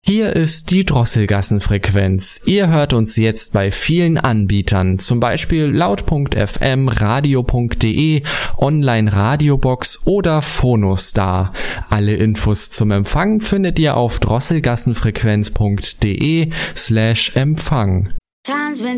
Hier ist die Drosselgassenfrequenz. Ihr hört uns jetzt bei vielen Anbietern, zum Beispiel laut.fm, radio.de, Online-Radiobox oder Phonostar. Infos zum Empfang findet ihr auf drosselgassenfrequenz.de/Empfang. Time's been